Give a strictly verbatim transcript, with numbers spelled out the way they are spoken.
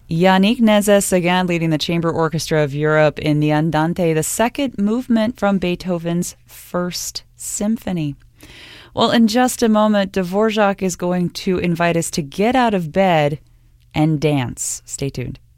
Yannick Nézet-Séguin leading the Chamber Orchestra of Europe in the Andante, the second movement from Beethoven's First Symphony. Well, in just a moment, Dvorak is going to invite us to get out of bed and dance. Stay tuned.